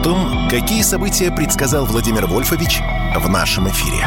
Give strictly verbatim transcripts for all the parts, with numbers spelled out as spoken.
том, какие события предсказал Владимир Вольфович в нашем эфире.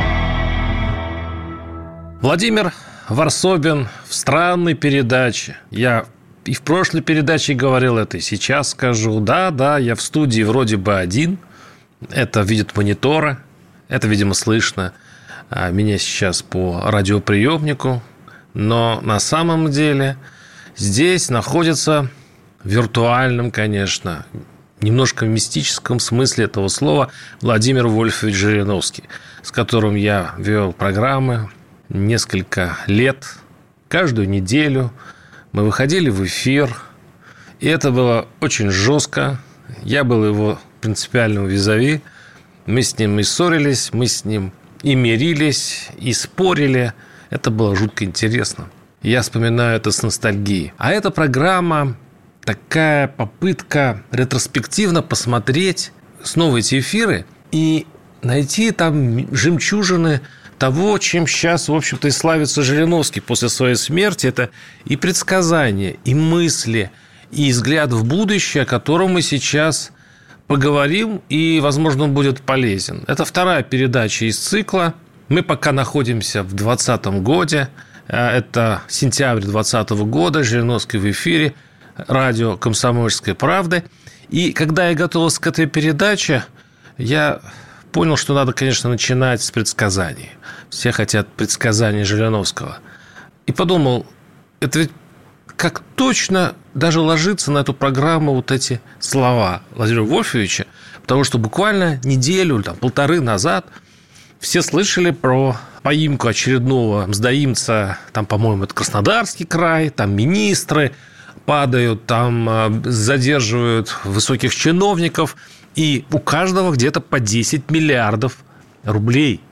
Владимир Варсобин в странной передаче. Я и в прошлой передаче говорил это, и сейчас скажу. Да, да, я в студии вроде бы один. Это видят мониторы. Это, видимо, слышно меня сейчас по радиоприемнику. Но на самом деле здесь находится в виртуальном, конечно, немножко в мистическом смысле этого слова Владимир Вольфович Жириновский, с которым я вел программы несколько лет. Каждую неделю мы выходили в эфир, и это было очень жестко. Я был его принципиальным визави. Мы с ним и ссорились, мы с ним и мирились, и спорили. Это было жутко интересно. Я вспоминаю это с ностальгией. А эта программа – такая попытка ретроспективно посмотреть снова эти эфиры и найти там жемчужины того, чем сейчас, в общем-то, и славится Жириновский после своей смерти. Это и предсказания, и мысли, и взгляд в будущее, о котором мы сейчас поговорим, и, возможно, он будет полезен. Это вторая передача из цикла. Мы пока находимся в двадцатом году. Это сентябрь двадцатого года. Жириновский в эфире. Радио «Комсомольская правда». И когда я готовился к этой передаче, я понял, что надо, конечно, начинать с предсказаний. Все хотят предсказаний Жириновского. И подумал, это ведь как точно даже ложится на эту программу вот эти слова Владимира Вольфовича, потому что буквально неделю, там, полторы назад все слышали про поимку очередного мздоимца, там, по-моему, это Краснодарский край, там министры падают, там задерживают высоких чиновников, и у каждого где-то по десять миллиардов рублей.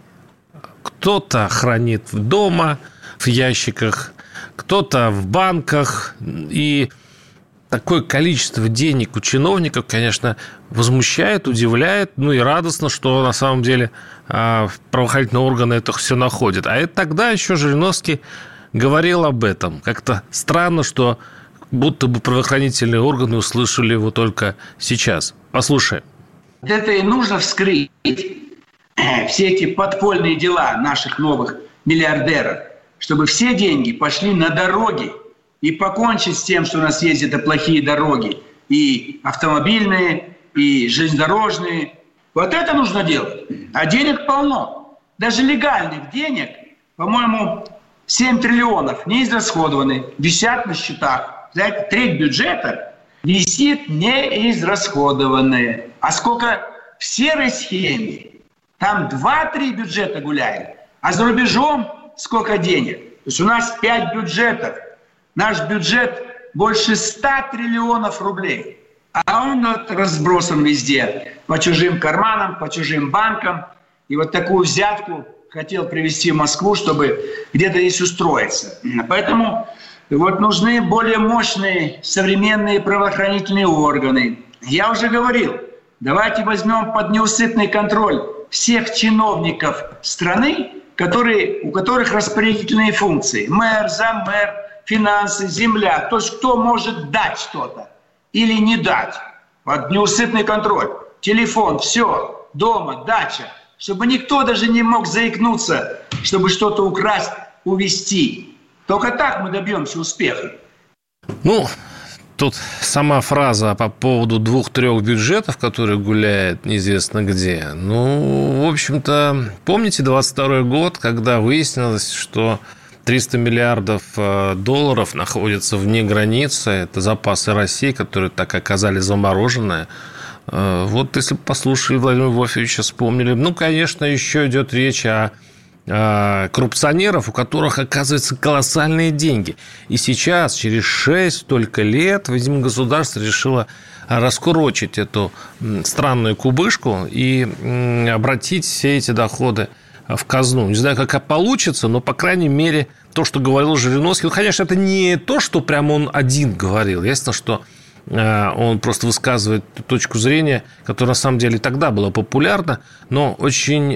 Кто-то хранит дома в ящиках, кто-то в банках, и такое количество денег у чиновников, конечно, возмущает, удивляет, ну и радостно, что на самом деле правоохранительные органы это все находят. А это тогда еще Жириновский говорил об этом. Как-то странно, что будто бы правоохранительные органы услышали его только сейчас. Послушай. Это и нужно вскрыть все эти подпольные дела наших новых миллиардеров, чтобы все деньги пошли на дороги и покончить с тем, что у нас есть это плохие дороги, и автомобильные, и железнодорожные. Вот это нужно делать. А денег полно. Даже легальных денег, по-моему, семь триллионов не израсходованы, висят на счетах. Знаете, треть бюджета висит неизрасходованное. А сколько в серой схеме? Там два-три бюджета гуляют. А за рубежом сколько денег? То есть у нас пять бюджетов. Наш бюджет больше ста триллионов рублей. А он вот разбросан везде. По чужим карманам, по чужим банкам. И вот такую взятку хотел привезти в Москву, чтобы где-то здесь устроиться. Поэтому вот нужны более мощные современные правоохранительные органы. Я уже говорил, давайте возьмем под неусыпный контроль всех чиновников страны, которые, у которых распорядительные функции. Мэр, заммэр, финансы, земля. То есть кто может дать что-то или не дать. Под неусыпный контроль. Телефон, все, дома, дача. Чтобы никто даже не мог заикнуться, чтобы что-то украсть, увезти. Только так мы добьемся успеха. Ну, тут сама фраза по поводу двух-трех бюджетов, которые гуляют неизвестно где. Ну, в общем-то, помните двадцать второй год, когда выяснилось, что триста миллиардов долларов находятся вне границы. Это запасы России, которые так оказались замороженные. Вот если бы послушали Владимира Вольфовича, вспомнили. Ну, конечно, еще идет речь о коррупционеров, у которых, оказывается, колоссальные деньги. И сейчас, через шесть только лет, видимо, государство решило раскурочить эту странную кубышку и обратить все эти доходы в казну. Не знаю, как получится, но, по крайней мере, то, что говорил Жириновский, ну, конечно, это не то, что прям он один говорил. Ясно, что он просто высказывает точку зрения, которая на самом деле тогда была популярна, но очень,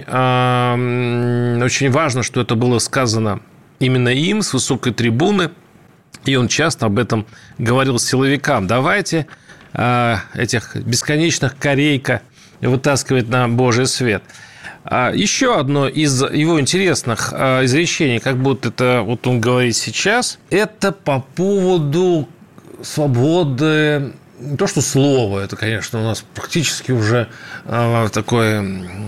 очень важно, что это было сказано именно им с высокой трибуны, и он часто об этом говорил силовикам. Давайте этих бесконечных корейка вытаскивает на Божий свет. Еще одно из его интересных изречений, как будто это вот он говорит сейчас, это по поводу свободы, не то что слова, это, конечно, у нас практически уже такое,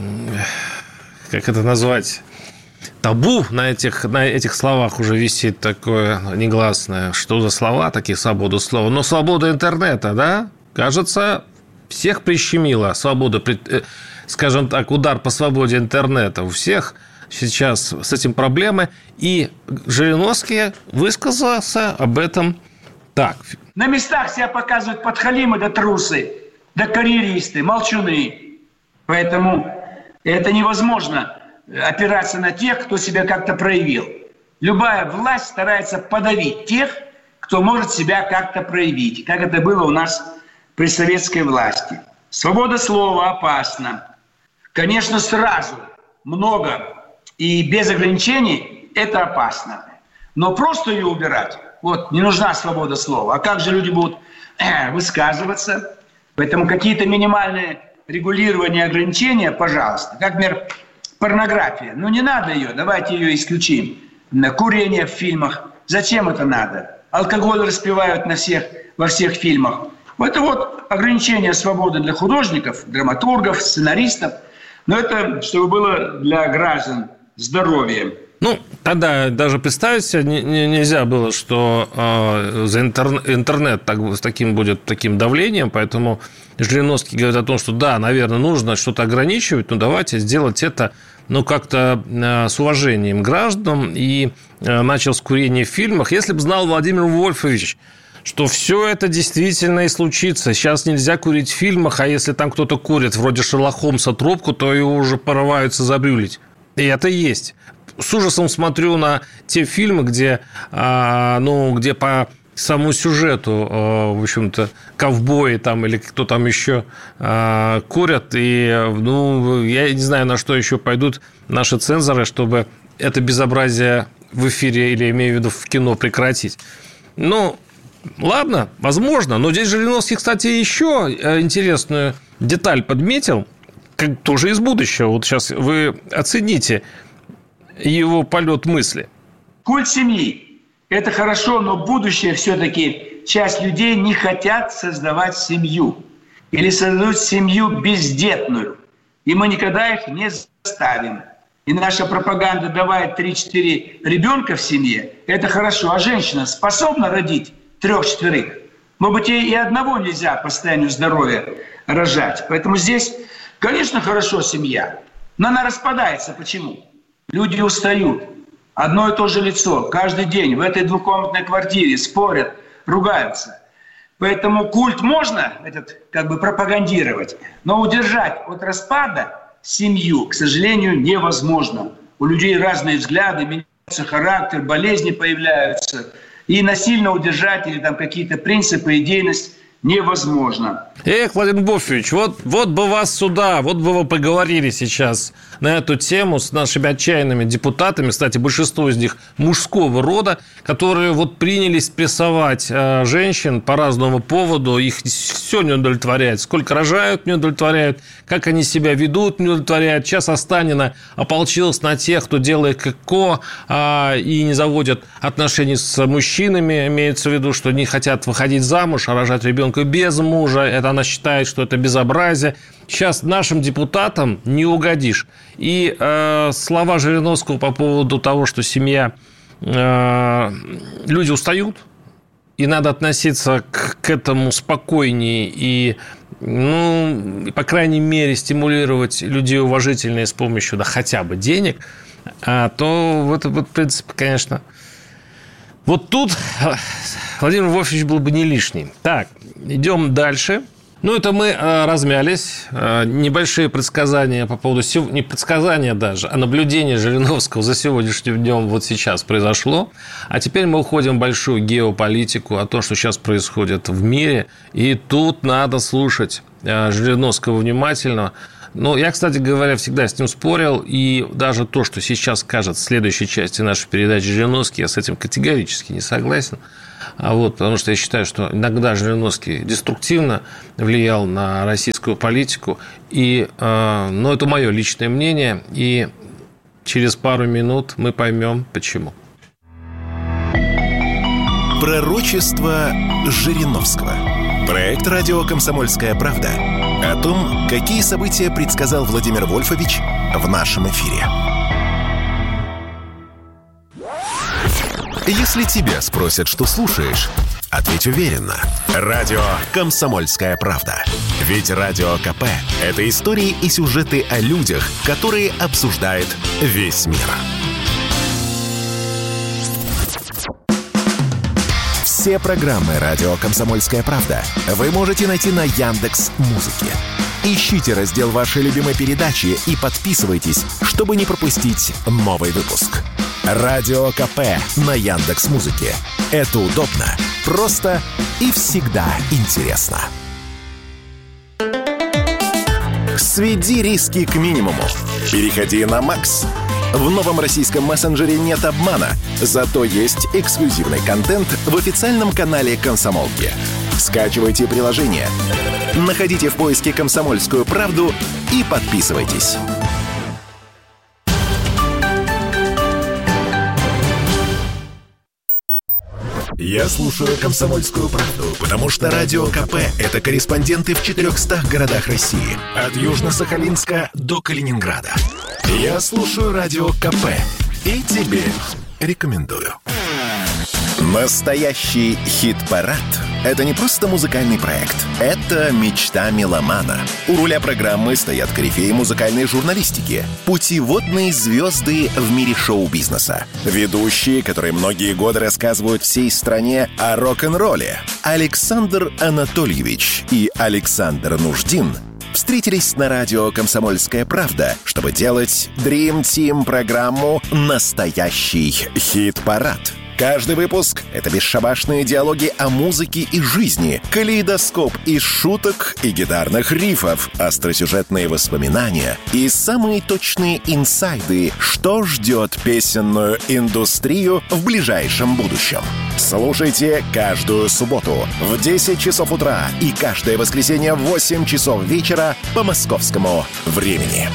как это назвать, табу на этих, на этих словах уже висит такое негласное. Что за слова, такие свобода слова? Но свобода интернета, да? Кажется, всех прищемила свобода, скажем так, удар по свободе интернета. У всех сейчас с этим проблемы. И Жириновский высказался об этом так. На местах себя показывают подхалимы да трусы, да карьеристы, молчуны. Поэтому это невозможно опираться на тех, кто себя как-то проявил. Любая власть старается подавить тех, кто может себя как-то проявить, как это было у нас при советской власти. Свобода слова опасна. Конечно, сразу, много и без ограничений – это опасно. Но просто ее убирать, вот, не нужна свобода слова. А как же люди будут э, высказываться? Поэтому какие-то минимальные регулирования, ограничения, пожалуйста. Как, например, порнография. Ну, не надо ее, давайте ее исключим. Курение в фильмах. Зачем это надо? Алкоголь распивают на всех, во всех фильмах. Это вот ограничение свободы для художников, драматургов, сценаристов. Но это, чтобы было для граждан здоровье. Ну, тогда даже представить себе нельзя было, что э, за интернет, интернет так, с таким будет таким давлением, поэтому Жириновский говорит о том, что да, наверное, нужно что-то ограничивать, но давайте сделать это, ну, как-то э, с уважением к гражданам, и э, начал с курения в фильмах. Если бы знал Владимир Вольфович, что все это действительно и случится. Сейчас нельзя курить в фильмах, а если там кто-то курит, вроде Шерлока Холмса, трубку, то его уже порываются забрюлить. И это есть. С ужасом смотрю на те фильмы, где, ну, где по самому сюжету, в общем-то, ковбои там или кто там еще курят. И, ну, я не знаю, на что еще пойдут наши цензоры, чтобы это безобразие в эфире или, имею в виду, в кино прекратить. Ну, ладно, возможно. Но здесь Жириновский, кстати, еще интересную деталь подметил, как тоже из будущего. Вот сейчас вы оцените его полет мысли. Культ семьи – это хорошо, но будущее все-таки часть людей не хотят создавать семью. Или создают семью бездетную. И мы никогда их не заставим. И наша пропаганда «давай три-четыре ребенка в семье» – это хорошо. А женщина способна родить трех-четверых? Может быть, ей и одного нельзя по состоянию здоровья рожать. Поэтому здесь, конечно, хорошо семья. Но она распадается. Почему? Люди устают. Одно и то же лицо каждый день в этой двухкомнатной квартире спорят, ругаются. Поэтому культ можно этот, как бы пропагандировать, но удержать от распада семью, к сожалению, невозможно. У людей разные взгляды, меняется характер, болезни появляются. И насильно удержать или там какие-то принципы, идейность невозможно. Эх, Владимир Вольфович, вот, вот бы вас сюда, вот бы вы поговорили сейчас на эту тему с нашими отчаянными депутатами, кстати, большинство из них мужского рода, которые вот принялись прессовать э, женщин по разному поводу, их все не удовлетворяет, сколько рожают, не удовлетворяют, как они себя ведут, не удовлетворяют. Сейчас Останина ополчилась на тех, кто делает ККО э, и не заводят отношений с мужчинами, имеется в виду, что не хотят выходить замуж, а рожать ребенка без мужа. Это она считает, что это безобразие. Сейчас нашим депутатам не угодишь. И э, слова Жириновского по поводу того, что семья, э, люди устают, и надо относиться к, к этому спокойнее и, ну, по крайней мере, стимулировать людей уважительные с помощью, да, хотя бы денег, а, то это, вот, в принципе, конечно, вот тут Владимир Вольфович был бы не лишний. Так, идем дальше. Ну, это мы э, размялись. Э, небольшие предсказания по поводу... Сев... Не предсказания даже, а наблюдения Жириновского за сегодняшним днем вот сейчас произошло. А теперь мы уходим в большую геополитику, о том, что сейчас происходит в мире. И тут надо слушать э, Жириновского внимательно. Ну, я, кстати говоря, всегда с ним спорил, и даже то, что сейчас скажет в следующей части нашей передачи Жириновский, я с этим категорически не согласен. А вот, потому что я считаю, что иногда Жириновский деструктивно влиял на российскую политику, и, э, но это мое личное мнение, и через пару минут мы поймем, почему. Пророчество Жириновского. Проект «Радио Комсомольская правда» о том, какие события предсказал Владимир Вольфович в нашем эфире. Если тебя спросят, что слушаешь, ответь уверенно. Радио «Комсомольская правда». Ведь Радио КП – это истории и сюжеты о людях, которые обсуждает весь мир. Все программы «Радио Комсомольская правда» вы можете найти на Яндекс.Музыке. Ищите раздел вашей любимой передачи и подписывайтесь, чтобы не пропустить новый выпуск. Радио КП на Яндекс.Музыке. Это удобно, просто и всегда интересно. Сведи риски к минимуму. Переходи на Макс. В новом российском мессенджере нет обмана, зато есть эксклюзивный контент в официальном канале «Комсомолки». Скачивайте приложение, находите в поиске «Комсомольскую правду» и подписывайтесь. Я слушаю «Комсомольскую правду», потому что Радио КП – это корреспонденты в четырехстах городах России. От Южно-Сахалинска до Калининграда. Я слушаю Радио КП и тебе рекомендую. Настоящий хит-парад – это не просто музыкальный проект. Это мечта меломана. У руля программы стоят корифеи музыкальной журналистики, путеводные звезды в мире шоу-бизнеса, ведущие, которые многие годы рассказывают всей стране о рок-н-ролле. Александр Анатольевич и Александр Нуждин встретились на радио «Комсомольская правда», чтобы делать Dream Team программу «Настоящий хит-парад». Каждый выпуск — это бесшабашные диалоги о музыке и жизни, калейдоскоп из шуток и гитарных рифов, остросюжетные воспоминания и самые точные инсайды, что ждет песенную индустрию в ближайшем будущем. Слушайте каждую субботу в десять часов утра и каждое воскресенье в восемь часов вечера по московскому времени.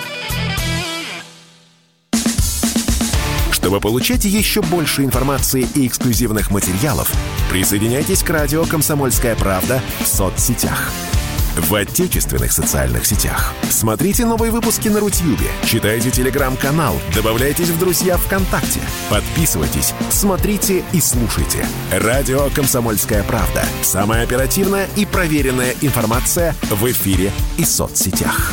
Чтобы получать еще больше информации и эксклюзивных материалов, присоединяйтесь к радио «Комсомольская правда» в соцсетях. В отечественных социальных сетях. Смотрите новые выпуски на Рутьюбе, читайте телеграм-канал, добавляйтесь в друзья ВКонтакте, подписывайтесь, смотрите и слушайте. Радио «Комсомольская правда». Самая оперативная и проверенная информация в эфире и соцсетях.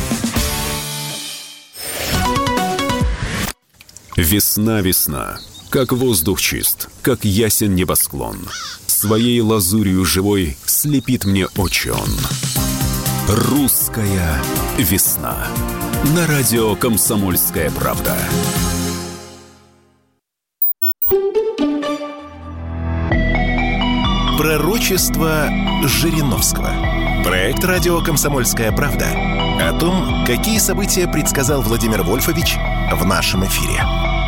Весна, весна, как воздух чист, как ясен небосклон. Своей лазурью живой слепит мне очи он. Русская весна. На радио «Комсомольская правда». Пророчество Жириновского. Проект «Радио Комсомольская правда» о том, какие события предсказал Владимир Вольфович в нашем эфире.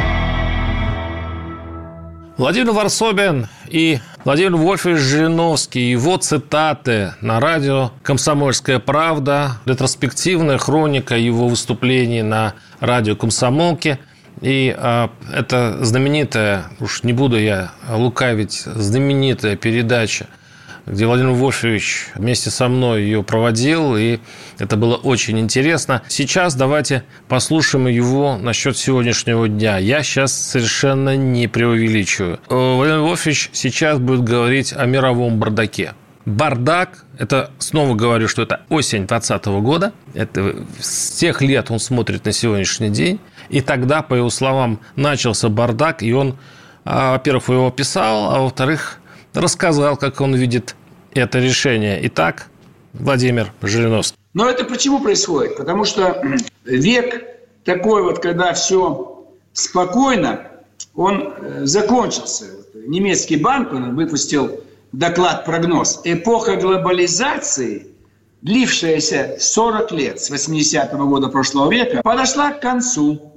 Владимир Варсобин и Владимир Вольфович Жириновский, его цитаты на радио «Комсомольская правда», ретроспективная хроника его выступлений на радио «Комсомолки». И а, это знаменитая, уж не буду я лукавить, знаменитая передача, где Владимир Вольфович вместе со мной ее проводил, и это было очень интересно. Сейчас давайте послушаем его насчет сегодняшнего дня. Я сейчас совершенно не преувеличиваю. Владимир Вольфович сейчас будет говорить о мировом бардаке. Бардак, это, снова говорю, что это осень двадцатого года, это с тех лет он смотрит на сегодняшний день, и тогда, по его словам, начался бардак, и он, во-первых, его описал, а во-вторых, рассказал, как он видит это решение. Итак, Владимир Жириновский. Но это почему происходит? Потому что век такой вот, когда все спокойно, он закончился. Немецкий банк, он выпустил доклад-прогноз. Эпоха глобализации длившаяся сорок лет, с восьмидесятого года прошлого века, подошла к концу.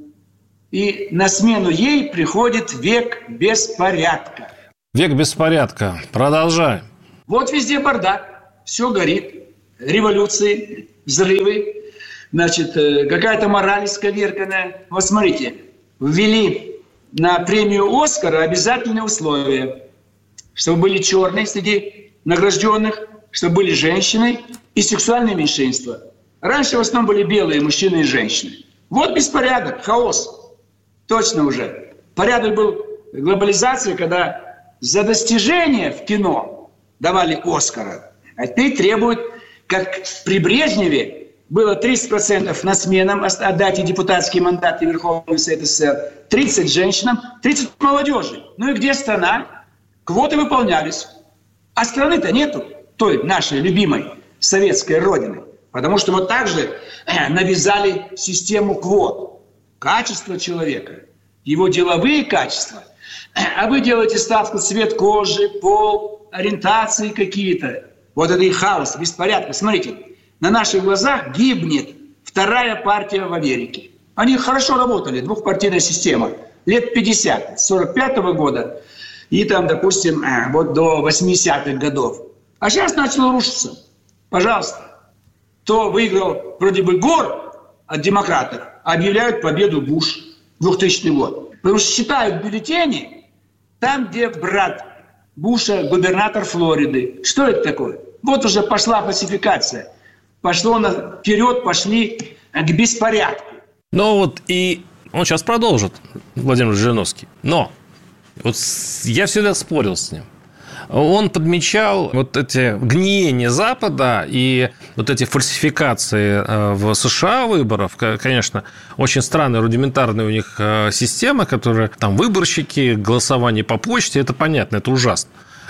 И на смену ей приходит век беспорядка. Век беспорядка. Продолжай. Вот везде бардак, все горит, революции, взрывы, значит, какая-то мораль исковерканная. Вот смотрите, ввели на премию «Оскара» обязательные условия, чтобы были черные среди награжденных, чтобы были женщины и сексуальные меньшинства. Раньше в основном были белые мужчины и женщины. Вот беспорядок, хаос. Точно уже. Порядок был глобализации, когда за достижения в кино давали «Оскара». А теперь требуют, как при Брежневе было тридцать процентов нацменам отдать и депутатские мандаты Верховного Совета СССР, тридцать женщинам, тридцать молодежи. Ну и где страна? Квоты выполнялись. А страны-то нету, той нашей любимой советской родины. Потому что вот так же навязали систему квот. Качество человека, его деловые качества. А вы делаете ставку цвет кожи, пол, ориентации какие-то. Вот это и хаос, беспорядок. Смотрите, на наших глазах гибнет вторая партия в Америке. Они хорошо работали, двухпартийная система. Лет пятьдесят, с сорок пятого года и там, допустим, вот до восьмидесятых годов. А сейчас начало рушиться. Пожалуйста. Кто выиграл вроде бы Гор от демократов, объявляют победу Буш, двухтысячный год. Потому что считают бюллетени там, где брат Буша, губернатор Флориды. Что это такое? Вот уже пошла фальсификация. Пошло на... вперед, пошли к беспорядку. Ну вот и он сейчас продолжит, Владимир Жириновский. Но вот я всегда спорил с ним. Он подмечал вот эти гниения Запада и вот эти фальсификации в США выборов. Конечно, очень странная, рудиментарная у них система, которая там выборщики, голосование по почте, это понятно, это ужасно,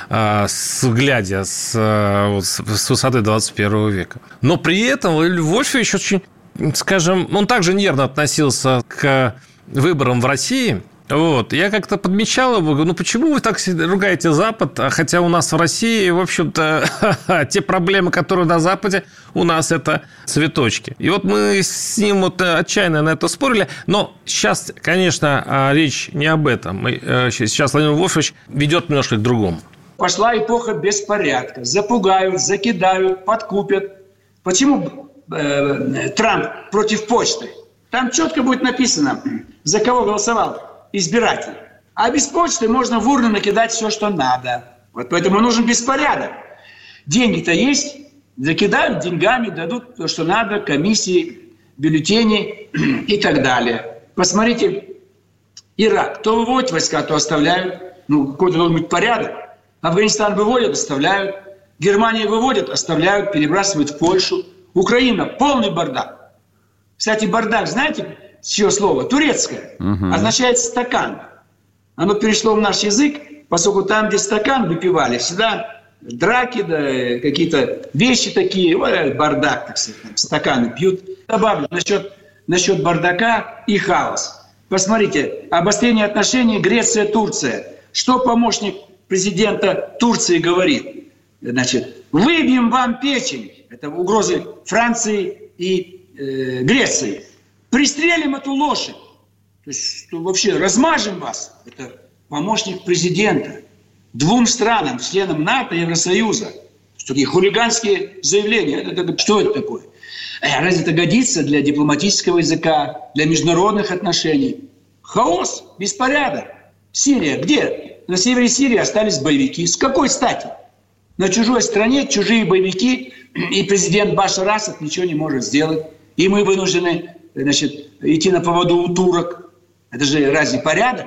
глядя с, с высоты двадцать первого века. Но при этом Вольфович очень, скажем, он также нервно относился к выборам в России. Вот. Я как-то подмечал его, ну почему вы так ругаете Запад, хотя у нас в России, в общем-то, те проблемы, которые на Западе, у нас это цветочки. И вот мы с ним вот отчаянно на это спорили, но сейчас, конечно, речь не об этом. Сейчас Владимир Вольфович ведет немножко к другому. Пошла эпоха беспорядка. Запугают, закидают, подкупят. Почему э, Трамп против почты? Там четко будет написано, за кого голосовал избиратель. А без почты можно в урну накидать все, что надо. Вот поэтому нужен беспорядок. Деньги-то есть, закидают деньгами, дадут то, что надо, комиссии, бюллетени и так далее. Посмотрите, Ирак. То выводят войска, то оставляют. Ну, какой-то должен быть порядок. Афганистан выводят, оставляют. Германия выводят, оставляют, перебрасывают в Польшу. Украина – полный бардак. Кстати, бардак, знаете, с чьего слова? Турецкое. Угу. Означает стакан. Оно перешло в наш язык, поскольку там, где стакан выпивали, всегда драки, да, какие-то вещи такие, бардак, так сказать, стаканы пьют. Добавлю насчет, насчет бардака и хаос. Посмотрите, обострение отношений Греция-Турция. Что помощник президента Турции говорит? Значит, выбьем вам печень. Это угрозы Франции и э, Греции. Пристрелим эту лошадь. То есть, что вообще размажем вас. Это помощник президента. Двум странам, членам НАТО и Евросоюза. Что такие хулиганские заявления. Это, это, что это такое? Разве это годится для дипломатического языка, для международных отношений? Хаос, беспорядок. Сирия где? На севере Сирии остались боевики. С какой стати? На чужой стране чужие боевики, и президент Башар Асад ничего не может сделать. И мы вынуждены, значит, идти на поводу у турок. Это же разве порядок?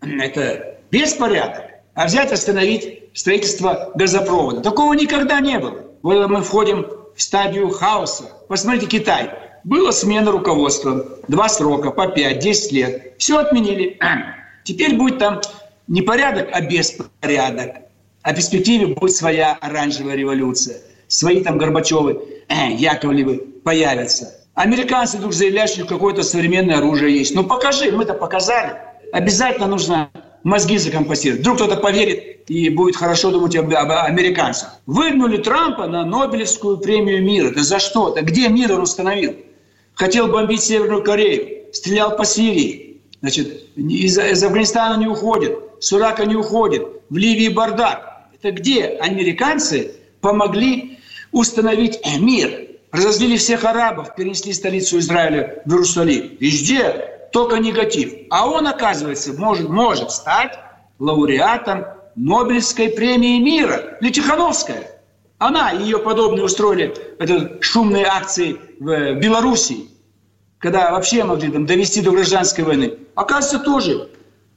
Это беспорядок. А взять, остановить строительство газопровода. Такого никогда не было. Вот мы входим в стадию хаоса. Посмотрите, Китай. Была смена руководства. Два срока, по пять, десять лет. Все отменили. Теперь будет там не порядок, а беспорядок. А в перспективе будет своя оранжевая революция. Свои там Горбачевы, э, Яковлевы появятся. Американцы вдруг заявляют, что какое-то современное оружие есть. Ну покажи, мы-то показали. Обязательно нужна мозги закомпостировать. Вдруг кто-то поверит и будет хорошо думать об, об американцах. Выдвинули Трампа на Нобелевскую премию мира. Да за что? Да где мир он установил? Хотел бомбить Северную Корею, стрелял по Сирии. Значит, из, из Афганистана не уходит, с Ирака не уходит, в Ливии бардак. Это где американцы помогли установить мир? Разозлили всех арабов, перенесли столицу Израиля в Иерусалим. Везде только негатив. А он, оказывается, может, может стать лауреатом Нобелевской премии мира. Или Тихановская. Она и ее подобные устроили это, шумные акции в Белоруссии, когда вообще могли там довести до гражданской войны. Оказывается, тоже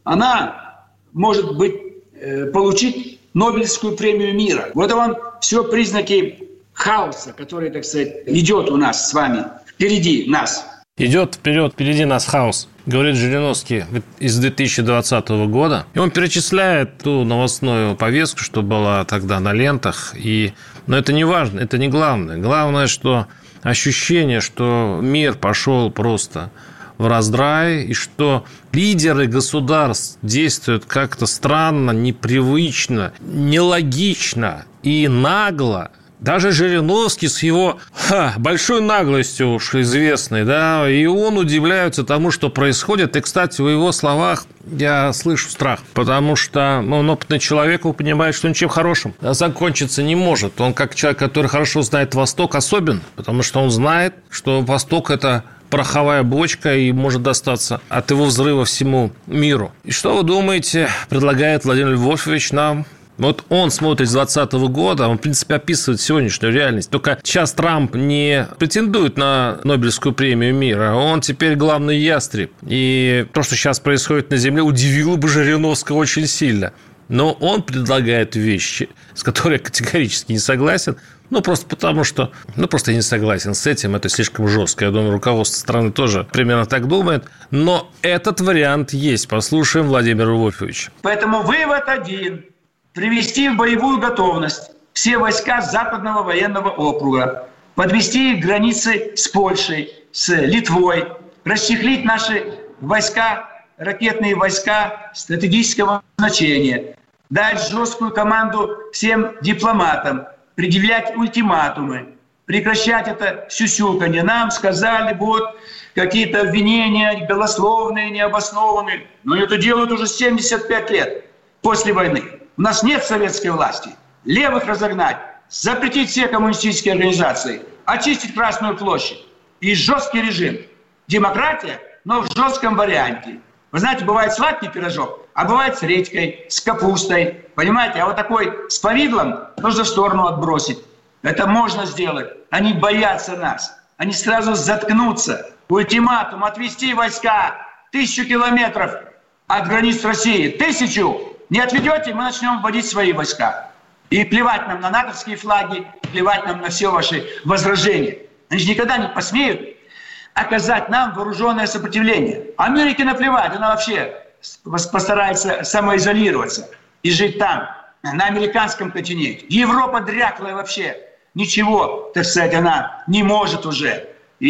она может быть, э, получить Нобелевскую премию мира. Вот он все признаки хаоса, который, так сказать, идет у нас с вами, впереди нас. Идет вперед, впереди нас хаос, говорит Жириновский из две тысячи двадцатого года. И он перечисляет ту новостную повестку, что была тогда на лентах. И... Но это не важно, это не главное. Главное, что ощущение, что мир пошел просто в раздрай, и что лидеры государств действуют как-то странно, непривычно, нелогично и нагло. Даже Жириновский с его ха, большой наглостью уж известный, да, и он удивляется тому, что происходит. И, кстати, в его словах я слышу страх, потому что ну, он опытный человек, он понимает, что ничем хорошим закончиться не может. Он, как человек, который хорошо знает Восток, особен, потому что он знает, что Восток – это пороховая бочка и может достаться от его взрыва всему миру. И что вы думаете, предлагает Владимир Вольфович нам? Вот он смотрит с двадцатого года, он, в принципе, описывает сегодняшнюю реальность. Только сейчас Трамп не претендует на Нобелевскую премию мира, он теперь главный ястреб. И то, что сейчас происходит на Земле, удивило бы Жириновского очень сильно. Но он предлагает вещи, с которыми я категорически не согласен. Ну, просто потому что... Ну, просто я не согласен с этим, это слишком жестко. Я думаю, руководство страны тоже примерно так думает. Но этот вариант есть. Послушаем Владимира Вольфовича. Поэтому вывод один. Привести в боевую готовность все войска Западного военного округа, подвести их к границе с Польшей, с Литвой, расчехлить наши войска, ракетные войска стратегического значения, дать жесткую команду всем дипломатам, предъявлять ультиматумы, прекращать это сюсюканье. Нам сказали, вот, какие-то обвинения голословные, необоснованные. Но это делают уже семьдесят пять лет после войны. У нас нет советской власти. Левых разогнать, запретить все коммунистические организации, очистить Красную площадь. И жесткий режим. Демократия, но в жестком варианте. Вы знаете, бывает сладкий пирожок, а бывает с редькой, с капустой. Понимаете, а вот такой с повидлом нужно в сторону отбросить. Это можно сделать. Они боятся нас. Они сразу заткнутся. Ультиматум отвести войска тысячу километров от границ России. Тысячу! Не отведете, мы начнем вводить свои войска. И плевать нам на натовские флаги, плевать нам на все ваши возражения. Они же никогда не посмеют оказать нам вооруженное сопротивление. Америке наплевать, она вообще постарается самоизолироваться и жить там, на американском континенте. Европа дряклая вообще. Ничего, так сказать, она не может уже.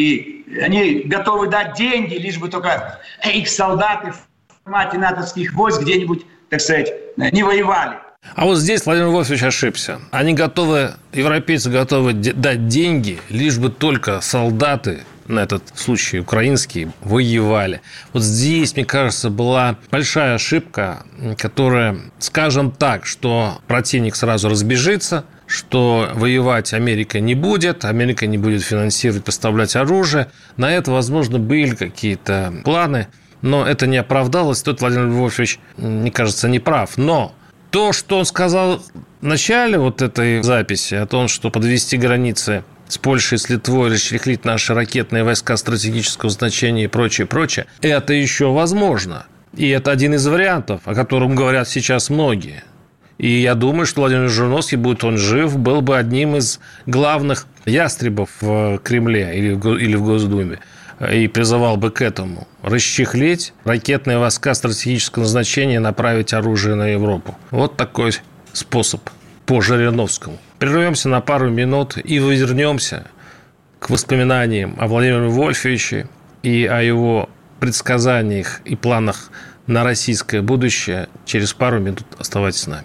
И они готовы дать деньги, лишь бы только их солдаты в формате натовских войск где-нибудь, так сказать, не воевали. А вот здесь Владимир Вольфович ошибся. Они готовы, европейцы готовы дать деньги, лишь бы только солдаты, на этот случай украинские, воевали. Вот здесь, мне кажется, была большая ошибка, которая, скажем так, что противник сразу разбежится, что воевать Америка не будет, Америка не будет финансировать, поставлять оружие. На это, возможно, были какие-то планы. Но это не оправдалось. Тут Владимир Вольфович, мне кажется, не прав. Но то, что он сказал в начале вот этой записи, о том, что подвести границы с Польшей, с Литвой, расчехлить наши ракетные войска стратегического значения и прочее, прочее, это еще возможно. И это один из вариантов, о котором говорят сейчас многие. И я думаю, что Владимир Жириновский, будь он жив, был бы одним из главных ястребов в Кремле или в Госдуме. И призывал бы к этому. Расчехлить ракетные войска стратегического назначения и направить оружие на Европу. Вот такой способ по Жириновскому. Прервемся на пару минут и вернемся к воспоминаниям о Владимире Вольфовиче и о его предсказаниях и планах на российское будущее через пару минут. Оставайтесь с нами.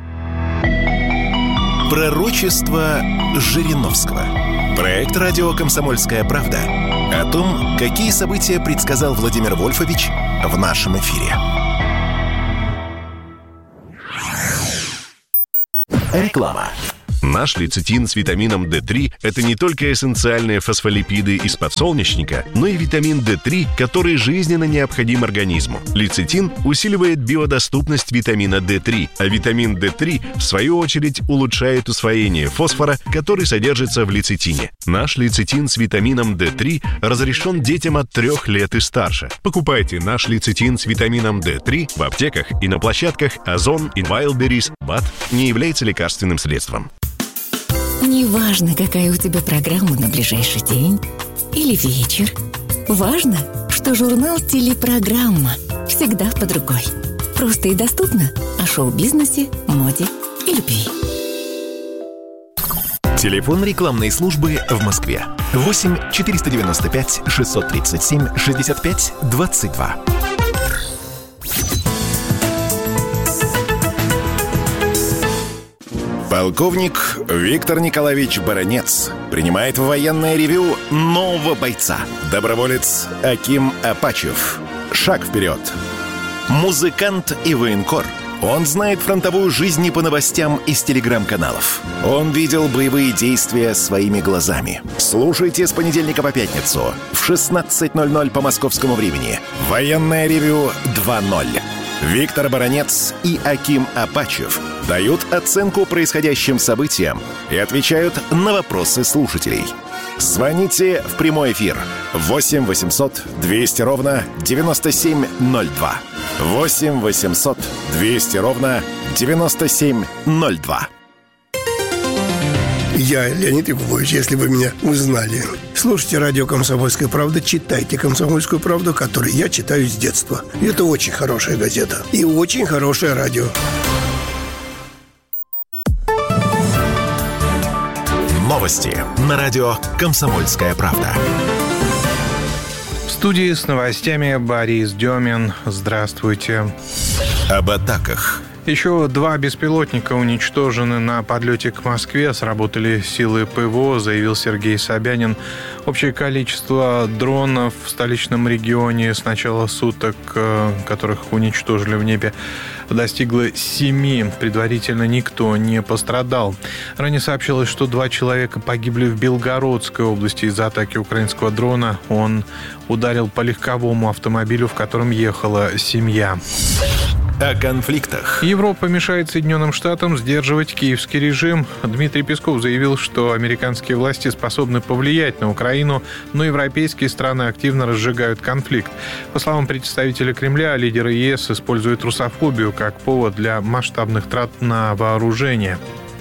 Пророчество Жириновского. Проект «Радио Комсомольская правда» о том, какие события предсказал Владимир Вольфович в нашем эфире. Реклама. Наш лецитин с витамином дэ три – это не только эссенциальные фосфолипиды из подсолнечника, но и витамин дэ три, который жизненно необходим организму. Лецитин усиливает биодоступность витамина дэ три, а витамин дэ три, в свою очередь, улучшает усвоение фосфора, который содержится в лецитине. Наш лецитин с витамином дэ три разрешен детям от трех лет и старше. Покупайте наш лецитин с витамином дэ три в аптеках и на площадках Озон и Wildberries. БАД не является лекарственным средством. Неважно, какая у тебя программа на ближайший день или вечер. Важно, что журнал «Телепрограмма» всегда под рукой. Просто и доступно о шоу-бизнесе, моде и любви. Телефон рекламной службы в Москве. восемь четыреста девяносто пять шестьсот тридцать семь шестьдесят пять двадцать два. Полковник Виктор Николаевич Баранец принимает в военное ревью нового бойца. Доброволец Аким Апачев. Шаг вперед. Музыкант и военкор. Он знает фронтовую жизнь не по новостям из телеграм-каналов. Он видел боевые действия своими глазами. Слушайте с понедельника по пятницу в шестнадцать ноль ноль по московскому времени. Военное ревью два ноль. Виктор Баранец и Аким Апачев дают оценку происходящим событиям и отвечают на вопросы слушателей. Звоните в прямой эфир восемь восемьсот двести ровно девяносто семь ноль два. восемь восемьсот двести ровно девяносто семь ноль два. Я Леонид Якубович, если вы меня узнали. Слушайте радио «Комсомольская правда», читайте «Комсомольскую правду», которую я читаю с детства. Это очень хорошая газета и очень хорошее радио. Новости на радио «Комсомольская правда». В студии с новостями Борис Демин. Здравствуйте. Об атаках. Еще два беспилотника уничтожены на подлете к Москве. Сработали силы ПВО, заявил Сергей Собянин. Общее количество дронов в столичном регионе с начала суток, которых уничтожили в небе, достигло семи. Предварительно никто не пострадал. Ранее сообщилось, что два человека погибли в Белгородской области из-за атаки украинского дрона. Он ударил по легковому автомобилю, в котором ехала семья. О конфликтах. Европа мешает Соединенным Штатам сдерживать киевский режим. Дмитрий Песков заявил, что американские власти способны повлиять на Украину, но европейские страны активно разжигают конфликт. По словам представителя Кремля, лидеры ЕС используют русофобию как повод для масштабных трат на вооружение.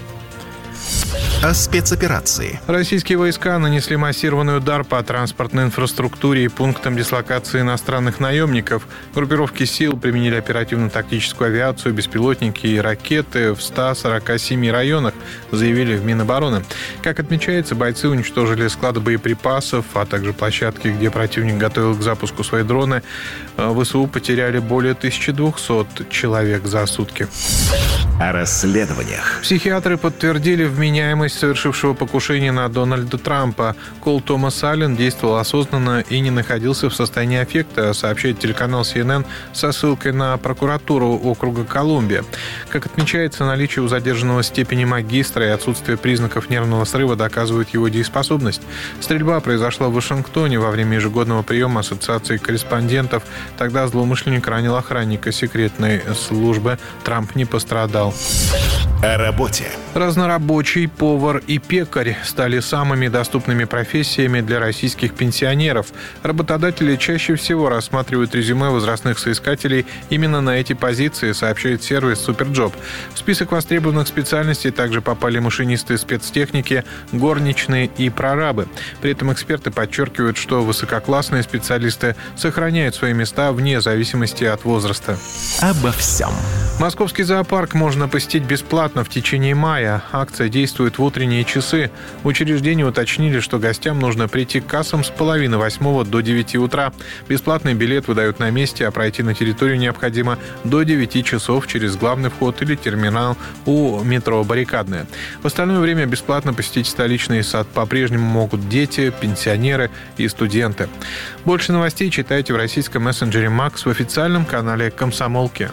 О спецоперации. Российские войска нанесли массированный удар по транспортной инфраструктуре и пунктам дислокации иностранных наемников. Группировки сил применили оперативно-тактическую авиацию, беспилотники и ракеты в ста сорока семи районах, заявили в Минобороны. Как отмечается, бойцы уничтожили склады боеприпасов, а также площадки, где противник готовил к запуску свои дроны. ВСУ потеряли более тысячи двухсот человек за сутки. О расследованиях. Психиатры подтвердили вменяемость совершившего покушение на Дональда Трампа. Кол Томас Аллен действовал осознанно и не находился в состоянии аффекта, сообщает телеканал си эн эн со ссылкой на прокуратуру округа Колумбия. Как отмечается, наличие у задержанного степени магистра и отсутствие признаков нервного срыва доказывают его дееспособность. Стрельба произошла в Вашингтоне во время ежегодного приема Ассоциации корреспондентов. Тогда злоумышленник ранил охранника секретной службы. Трамп не пострадал. О работе. Разнорабочий, повар и пекарь стали самыми доступными профессиями для российских пенсионеров. Работодатели чаще всего рассматривают резюме возрастных соискателей именно на эти позиции, сообщает сервис Суперджоп. В список востребованных специальностей также попали машинисты спецтехники, горничные и прорабы. При этом эксперты подчеркивают, что высококлассные специалисты сохраняют свои места вне зависимости от возраста. Обо всем. Московский зоопарк можно посетить бесплатно бесплатно в течение мая. Акция действует в утренние часы. В учреждении уточнили, что гостям нужно прийти к кассам с половины восьмого до девяти утра. Бесплатный билет выдают на месте, а пройти на территорию необходимо до девяти часов через главный вход или терминал у метро «Баррикадная». В остальное время бесплатно посетить столичный сад по-прежнему могут дети, пенсионеры и студенты. Больше новостей читайте в российском мессенджере «Макс» в официальном канале «Комсомолки».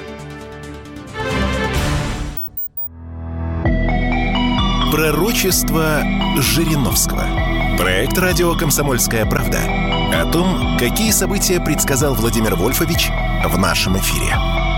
Пророчество Жириновского. Проект «Радио Комсомольская правда» о том, какие события предсказал Владимир Вольфович в нашем эфире.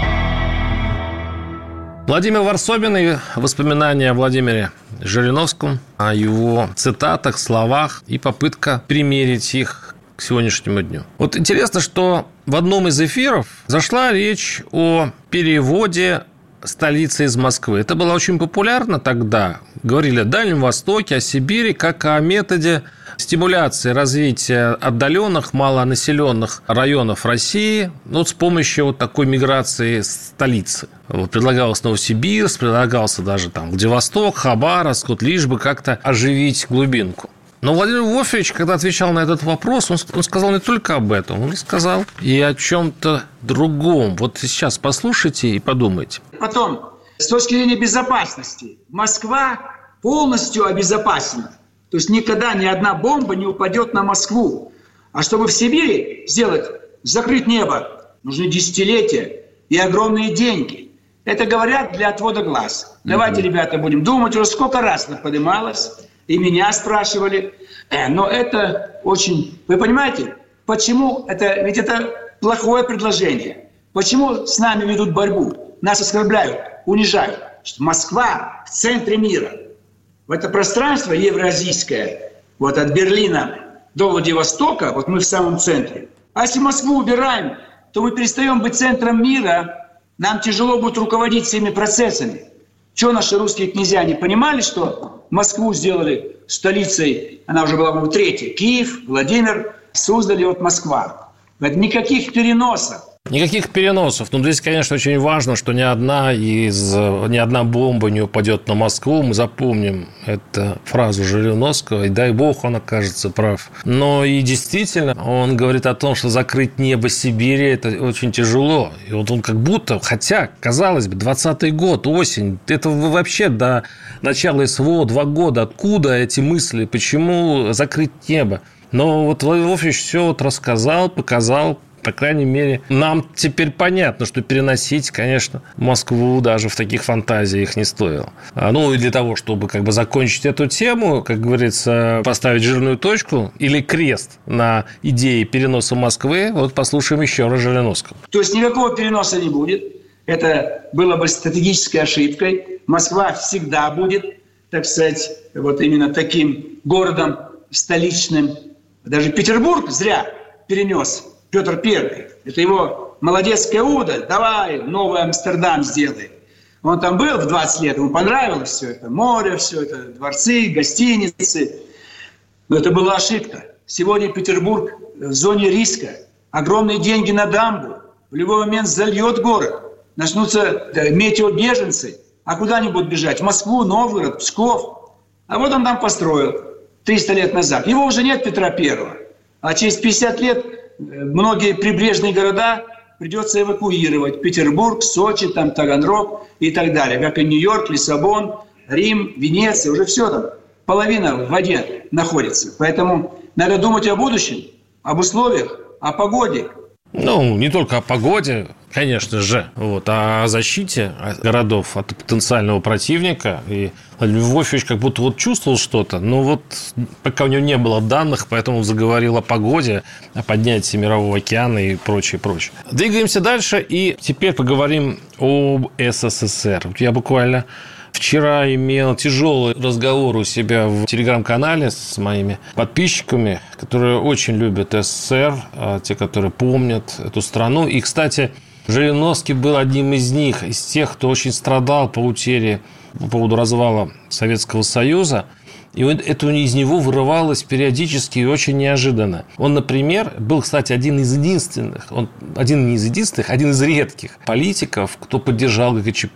Владимир Варсобин и воспоминания о Владимире Жириновском, о его цитатах, словах и попытка примерить их к сегодняшнему дню. Вот интересно, что в одном из эфиров зашла речь о переводе столицы из Москвы. Это было очень популярно тогда. Говорили о Дальнем Востоке, о Сибири, как о методе стимуляции развития отдаленных, малонаселенных районов России, ну, с помощью вот такой миграции столицы. Вот предлагалось Новосибирск, предлагался даже там Владивосток, Хабаровск, вот лишь бы как-то оживить глубинку. Но Владимир Вольфович, когда отвечал на этот вопрос, он, он сказал не только об этом, он сказал и о чем-то другом. Вот сейчас послушайте и подумайте. Потом, с точки зрения безопасности, Москва полностью обезопасена. То есть никогда ни одна бомба не упадет на Москву. А чтобы в Сибири сделать, закрыть небо, нужны десятилетия и огромные деньги. Это говорят для отвода глаз. Давайте, ребята, будем думать, уже сколько раз это поднималось. И меня спрашивали. Но это очень... Вы понимаете, почему это... Ведь это плохое предложение. Почему с нами ведут борьбу? Нас оскорбляют, унижают. Что Москва в центре мира. В это пространство евразийское, вот от Берлина до Владивостока, вот мы в самом центре. А если Москву убираем, то мы перестаем быть центром мира. Нам тяжело будет руководить всеми процессами. Что наши русские князья не понимали, что Москву сделали столицей, она уже была, по-моему, третья. Киев, Владимир, Суздаль и вот Москва. Никаких переносов. Никаких переносов. Но здесь, конечно, очень важно, что ни одна из ни одна бомба не упадет на Москву. Мы запомним эту фразу Жириновского, и дай бог, он окажется прав. Но и действительно, он говорит о том, что закрыть небо Сибири – это очень тяжело. И вот он как будто, хотя, казалось бы, двадцатый год, осень, это вообще до начала СВО два года. Откуда эти мысли? Почему закрыть небо? Но вот Владимир Вольфович все вот рассказал, показал. По крайней мере, нам теперь понятно, что переносить, конечно, Москву даже в таких фантазиях не стоило. Ну, и для того, чтобы как бы закончить эту тему, как говорится, поставить жирную точку или крест на идее переноса Москвы, вот послушаем еще раз Жириновского. То есть никакого переноса не будет. Это было бы стратегической ошибкой. Москва всегда будет, так сказать, вот именно таким городом столичным. Даже Петербург зря перенес Петр Первый. Это его молодецкая уда. Давай новый Амстердам сделай. Он там был в двадцать лет, ему понравилось все это. Море, все это, дворцы, гостиницы. Но это была ошибка. Сегодня Петербург в зоне риска. Огромные деньги на дамбу. В любой момент зальет город. Начнутся метеобеженцы. А куда они будут бежать? В Москву, Новгород, Псков. А вот он там построил триста лет назад. Его уже нет, Петра Первого. А через пятьдесят лет многие прибрежные города придется эвакуировать. Петербург, Сочи, там Таганрог и так далее. Как и Нью-Йорк, Лиссабон, Рим, Венеция. Уже все там. Половина в воде находится. Поэтому надо думать о будущем, об условиях, о погоде. Ну, не только о погоде, конечно же, вот, а о защите городов от потенциального противника. И Владимир Вольфович как будто вот чувствовал что-то, но вот пока у него не было данных, поэтому заговорил о погоде, о поднятии Мирового океана и прочее, прочее. Двигаемся дальше, и теперь поговорим об СССР. Я буквально вчера имел тяжелый разговор у себя в телеграм-канале с моими подписчиками, которые очень любят СССР, те, которые помнят эту страну. И, кстати, Жириновский был одним из них, из тех, кто очень страдал по утере, по поводу развала Советского Союза. И это из него вырывалось периодически и очень неожиданно. Он, например, был, кстати, один из единственных, он один не из единственных, один из редких политиков, кто поддержал ГКЧП.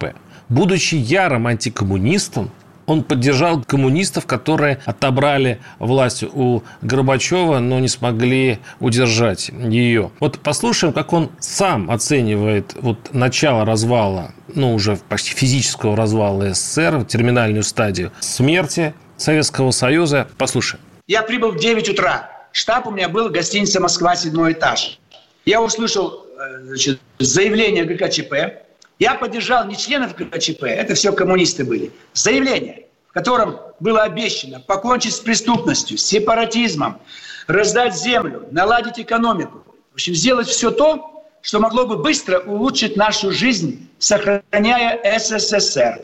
будучи ярым антикоммунистом, он поддержал коммунистов, которые отобрали власть у Горбачева, но не смогли удержать ее. Вот послушаем, как он сам оценивает вот начало развала, ну, уже почти физического развала СССР, терминальную стадию смерти Советского Союза. Послушаем. Я прибыл в девять утра. Штаб у меня был в гостинице «Москва», седьмой этаж. Я услышал, значит, заявление ГКЧП. Я поддержал не членов ГКЧП, это все коммунисты были. Заявление, в котором было обещано покончить с преступностью, с сепаратизмом, раздать землю, наладить экономику. В общем, сделать все то, что могло бы быстро улучшить нашу жизнь, сохраняя СССР.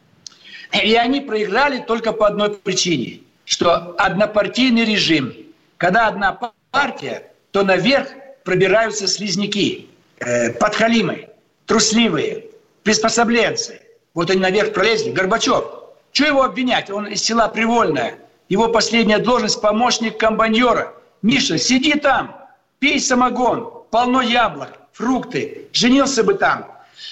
И они проиграли только по одной причине, что однопартийный режим, когда одна партия, то наверх пробираются слизняки, э, подхалимы, трусливые, приспособленцы. Вот они наверх пролезли. Горбачев, что его обвинять? Он из села Привольное. Его последняя должность – помощник комбайнера. Миша, сиди там, пей самогон, полно яблок, фрукты, женился бы там.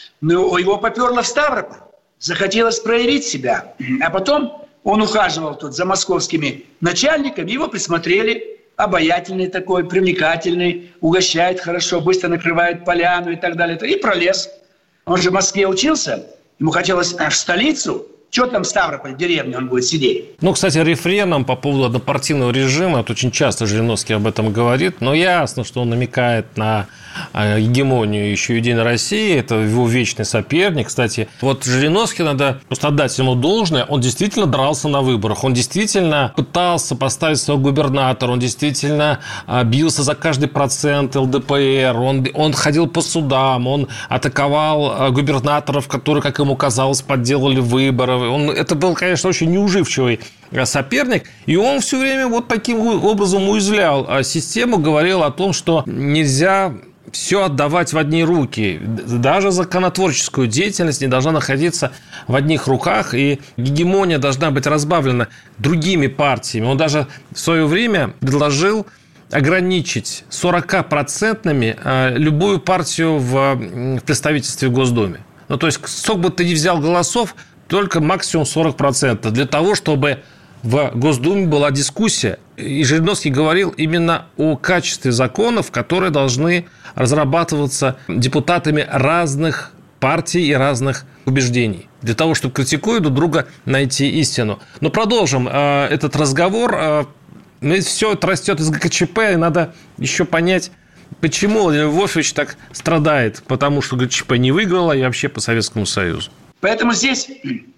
Но его поперло в Ставрополь. Захотелось проявить себя. А потом он ухаживал тут за московскими начальниками, его присмотрели. Обаятельный такой, привлекательный, угощает хорошо, быстро накрывает поляну и так далее. И пролез. Он же в Москве учился, ему хотелось в столицу. Что там Ставрополь, в деревне он будет сидеть? Ну, кстати, рефреном по поводу однопартийного режима, это очень часто Жириновский об этом говорит, но ясно, что он намекает на гегемонию еще и Единой России, это его вечный соперник. Кстати, вот Жириновский, надо просто отдать ему должное, он действительно дрался на выборах, он действительно пытался поставить своего губернатора, он действительно бился за каждый процент ЛДПР, он, он ходил по судам, он атаковал губернаторов, которые, как ему казалось, подделали выборы. Он, это был, конечно, очень неуживчивый соперник, и он все время вот таким образом уязвлял систему, говорил о том, что нельзя все отдавать в одни руки. Даже законотворческую деятельность не должна находиться в одних руках, и гегемония должна быть разбавлена другими партиями. Он даже в свое время предложил ограничить сорокапроцентными любую партию в представительстве в Госдуме. Ну, то есть, сколько бы ты ни взял голосов, только максимум сорок процентов для того, чтобы в Госдуме была дискуссия. И Жириновский говорил именно о качестве законов, которые должны разрабатываться депутатами разных партий и разных убеждений, для того, чтобы, критикуя друг друга, найти истину. Но продолжим э, этот разговор. Э, все это растет из ГКЧП, и надо еще понять, почему Владимир Вольфович так страдает, потому что ГКЧП не выиграла и вообще по Советскому Союзу. Поэтому здесь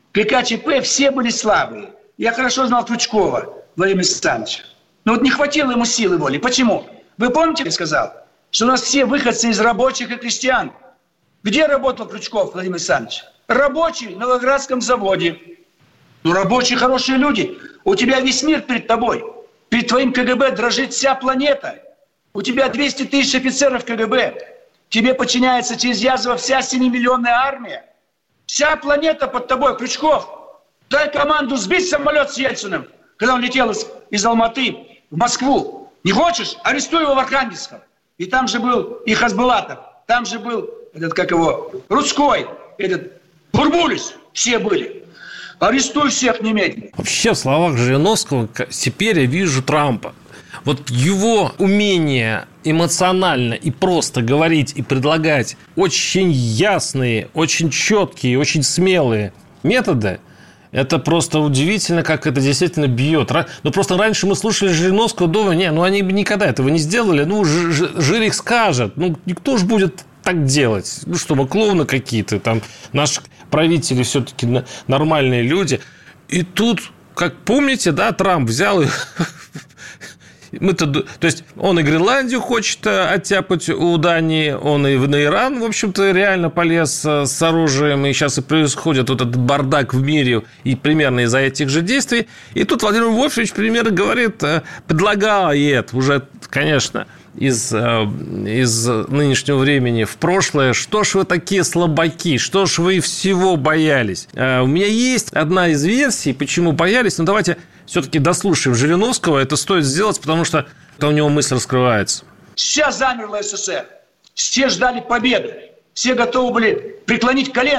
ГКЧП все были слабые. Я хорошо знал Крючкова Владимира Александровича. Но вот не хватило ему силы воли. Почему? Вы помните, я сказал, что у нас все выходцы из рабочих и крестьян. Где работал Крючков Владимир Александрович? Рабочий на Волгоградском заводе. Ну, рабочие хорошие люди. У тебя весь мир перед тобой. Перед твоим КГБ дрожит вся планета. У тебя двести тысяч офицеров КГБ. Тебе подчиняется через Язова вся семимиллионная армия. Вся планета под тобой, Крючков. Дай команду сбить самолет с Ельциным, когда он летел из, из Алматы в Москву. Не хочешь? Арестуй его в Архангельском. И там же был и Хасбулатов, там же был этот, как его, Рудской, этот Бурбулис. Все были. Арестуй всех немедленно. Вообще, в словах Жириновского теперь я вижу Трампа. Вот его умение эмоционально и просто говорить и предлагать очень ясные, очень четкие, очень смелые методы, это просто удивительно, как это действительно бьет. Ну, просто раньше мы слушали Жириновского, думали, не, ну, они бы никогда этого не сделали. Ну, Жирик скажет. Ну, никто же будет так делать. Ну, что, мы клоуны какие-то. Там наши правители все-таки нормальные люди. И тут, как помните, да, Трамп взял и... Мы-то, то есть он и Гренландию хочет оттяпать у Дании, он и на Иран, в общем-то, реально полез с оружием, и сейчас и происходит вот этот бардак в мире и примерно из-за этих же действий. И тут Владимир Вольфович примерно говорит, предлагает уже, конечно, из, из нынешнего времени в прошлое, что ж вы такие слабаки, что ж вы всего боялись. У меня есть одна из версий, почему боялись, но давайте... Все-таки дослушаем Жириновского, это стоит сделать, потому что это у него мысль раскрывается. Сейчас замерла СССР. Все ждали победы. Все готовы были преклонить колено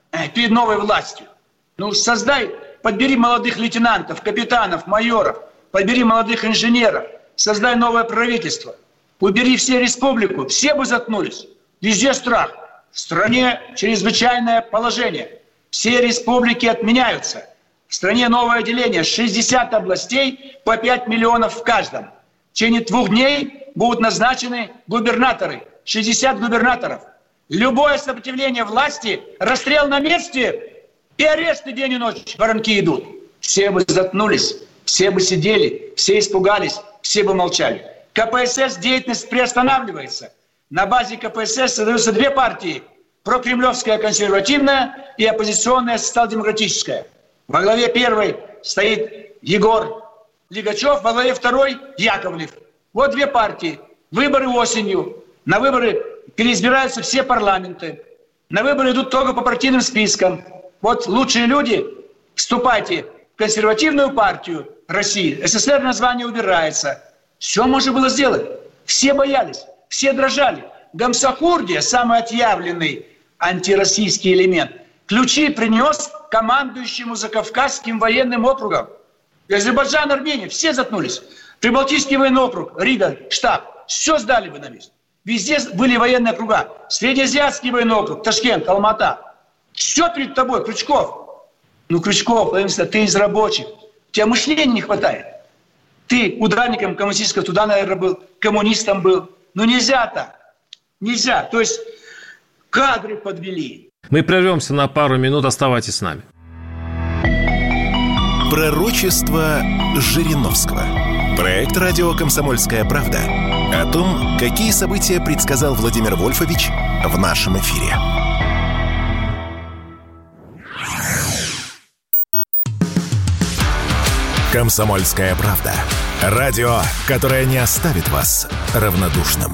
перед новой властью. Ну, создай, подбери молодых лейтенантов, капитанов, майоров, подбери молодых инженеров, создай новое правительство, убери все республику, все бы заткнулись. Везде страх. В стране чрезвычайное положение. Все республики отменяются. В стране новое деление. шестьдесят областей по пять миллионов в каждом. В течение двух дней будут назначены губернаторы. шестьдесят губернаторов. Любое сопротивление власти, расстрел на месте и аресты день и ночь. Воронки идут. Все бы заткнулись, все бы сидели, все испугались, все бы молчали. ка пэ эс эс деятельность приостанавливается. На базе ка пэ эс эс создаются две партии. Прокремлевская консервативная и оппозиционная социал-демократическая. Во главе первой стоит Егор Лигачев, во главе второй Яковлев. Вот две партии. Выборы осенью. На выборы переизбираются все парламенты. На выборы идут только по партийным спискам. Вот лучшие люди, вступайте в консервативную партию России. эс эс эс эр название убирается. Все можно было сделать. Все боялись, все дрожали. Гамсахурдия, самый отъявленный антироссийский элемент, ключи принес командующему Закавказским военным округом. И Азербайджан, Армения, все заткнулись. Прибалтийский военный округ, Рига, штаб, все сдали бы на месте. Везде были военные округа. Среднеазиатский военный округ, Ташкент, Алмата. Все перед тобой, Крючков. Ну, Крючков, ты из рабочих. У тебя мышления не хватает. Ты ударником коммунистического туда, наверное, был, коммунистом был. Ну, нельзя так. Нельзя. То есть кадры подвели. Мы прервемся на пару минут. Оставайтесь с нами. Пророчество Жириновского. Проект «Радио Комсомольская правда» о том, какие события предсказал Владимир Вольфович в нашем эфире. «Комсомольская правда». Радио, которое не оставит вас равнодушным.